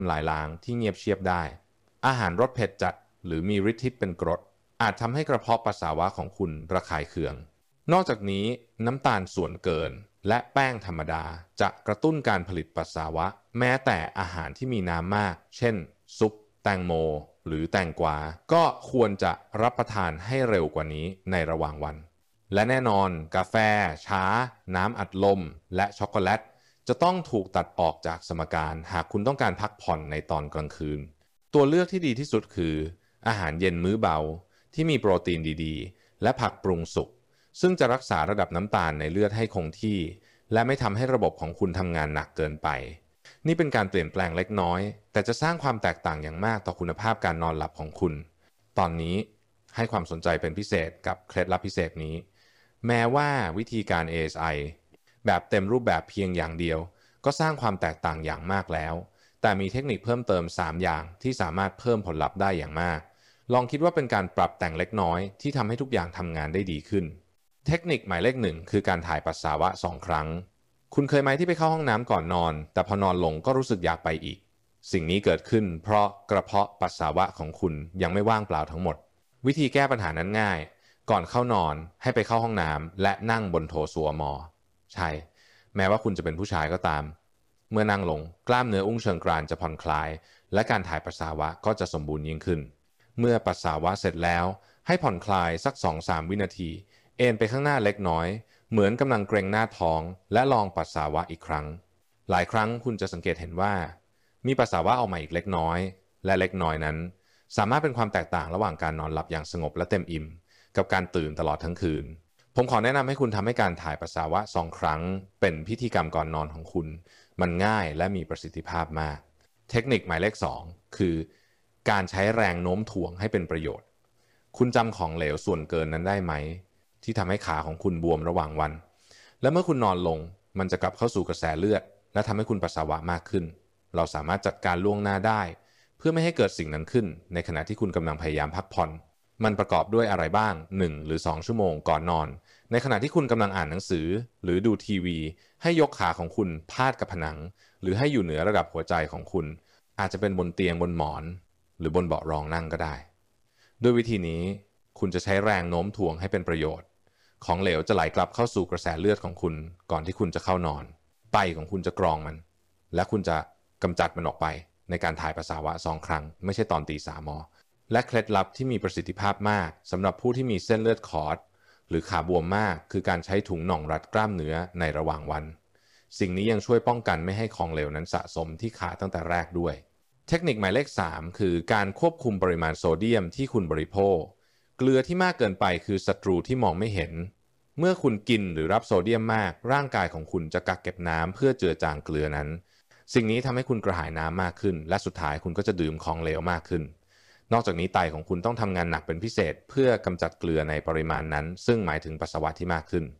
ลายล้างที่เงียบเชียบได้อาหารรสเผ็ดจัดหรือมีฤทธิ์เป็นกรดอาจทำให้กระเพาะปัสสาวะของคุณระคายเคืองนอกจากนี้น้ำตาลส่วนเกินและแป้งธรรมดาจะกระตุ้นการผลิตปัสสาวะแม้แต่อาหารที่มีน้ำมากเช่นซุปแตงโมหรือแตงกวาก็ควรจะรับประทานให้เร็วกว่านี้ในระหว่างวันและแน่นอนกาแฟชาน้ำอัดลมและช็อกโกแลตจะต้องถูกตัดออกจากสมการหากคุณต้องการพักผ่อนในตอนกลางคืนตัวเลือกที่ดีที่สุดคืออาหารเย็นมื้อเบาที่มีโปรตีนดีๆและผักปรุงสุกซึ่งจะรักษาระดับน้ำตาลในเลือดให้คงที่และไม่ทำให้ระบบของคุณทำงานหนักเกินไปนี่เป็นการเปลี่ยนแปลงเล็กน้อยแต่จะสร้างความแตกต่างอย่างมากต่อคุณภาพการนอนหลับของคุณตอนนี้ให้ความสนใจเป็นพิเศษกับเคล็ดลับพิเศษนี้แม้ว่าวิธีการ ASI แบบเต็มรูปแบบเพียงอย่างเดียวก็สร้างความแตกต่างอย่างมากแล้วแต่มีเทคนิคเพิ่มเติม3อย่างที่สามารถเพิ่มผลลัพธ์ได้อย่างมากลองคิดว่าเป็นการปรับแต่งเล็กน้อยที่ทำให้ทุกอย่างทำงานได้ดีขึ้นเทคนิคหมายเลข1คือการถ่ายปัสสาวะ2ครั้งคุณเคยไหมที่ไปเข้าห้องน้ำก่อนนอนแต่พอนอนลงก็รู้สึกอยากไปอีกสิ่งนี้เกิดขึ้นเพราะกระเพาะปัสสาวะของคุณยังไม่ว่างเปล่าทั้งหมดวิธีแก้ปัญหานั้นง่ายก่อนเข้านอนให้ไปเข้าห้องน้ำและนั่งบนโถส้วมใช่แม้ว่าคุณจะเป็นผู้ชายก็ตามเมื่อนั่งลงกล้ามเนื้ออุ้งเชิงกรานจะผ่อนคลายและการถ่ายปัสสาวะก็จะสมบูรณ์ยิ่งขึ้นเมื่อปัสสาวะเสร็จแล้วให้ผ่อนคลายสัก 2-3 วินาทีเอนไปข้างหน้าเล็กน้อยเหมือนกำลังเกร็งหน้าท้องและลองปัสสาวะอีกครั้งหลายครั้งคุณจะสังเกตเห็นว่ามีปัสสาวะออกมาอีกเล็กน้อยและเล็กน้อยนั้นสามารถเป็นความแตกต่างระหว่างการนอนหลับอย่างสงบและเต็มอิ่มกับการตื่นตลอดทั้งคืนผมขอแนะนำให้คุณทำให้การถ่ายปัสสาวะ2 ครั้งเป็นพิธีกรรมก่อนนอนของคุณมันง่ายและมีประสิทธิภาพมากเทคนิคหมายเลข2คือการใช้แรงโน้มถ่วงให้เป็นประโยชน์คุณจำของเหลวส่วนเกินนั้นได้ไหมที่ทำให้ขาของคุณบวมระหว่างวันและเมื่อคุณนอนลงมันจะกลับเข้าสู่กระแสเลือดและทำให้คุณปัสสาวะมากขึ้นเราสามารถจัดการล่วงหน้าได้เพื่อไม่ให้เกิดสิ่งนั้นขึ้นในขณะที่คุณกำลังพยายามพักผ่อนมันประกอบด้วยอะไรบ้าง1 หรือ 2 ชั่วโมงก่อนนอนในขณะที่คุณกำลังอ่านหนังสือหรือดูทีวีให้ยกขาของคุณพาดกับผนังหรือให้อยู่เหนือระดับหัวใจของคุณอาจจะเป็นบนเตียงบนหมอนหรือบนเบาะรองนั่งก็ได้ด้วยวิธีนี้คุณจะใช้แรงโน้มถ่วงให้เป็นประโยชน์ของเหลวจะไหลกลับเข้าสู่กระแสเลือดของคุณก่อนที่คุณจะเข้านอนไตของคุณจะกรองมันและคุณจะกำจัดมันออกไปในการถ่ายปัสสาวะ2 ครั้งไม่ใช่ตอนตี 3 และเคล็ดลับที่มีประสิทธิภาพมากสำหรับผู้ที่มีเส้นเลือดขอดหรือขาบวมมากคือการใช้ถุงหน่องรัดกล้ามเนื้อในระหว่างวันสิ่งนี้ยังช่วยป้องกันไม่ให้ของเหลวนั้นสะสมที่ขาตั้งแต่แรกด้วยเทคนิคหมายเลข3คือการควบคุมปริมาณโซเดียมที่คุณบริโภคเกลือที่มากเกินไปคือศัตรูที่มองไม่เห็นเมื่อคุณกินหรือรับโซเดียมมากร่างกายของคุณจะกักเก็บน้ำเพื่อเจือจางเกลือนั้นสิ่งนี้ทำให้คุณกระหายน้ำมากขึ้นและสุดท้ายคุณก็จะดื่มของเหลวมากขึ้นนอกจากนี้ไตของคุณต้องทำงานหนักเป็นพิเศษเพื่อกำจัดเกลือในปริมาณนั้นซึ่งหมายถึงปัสสาวะที่มากขึ้น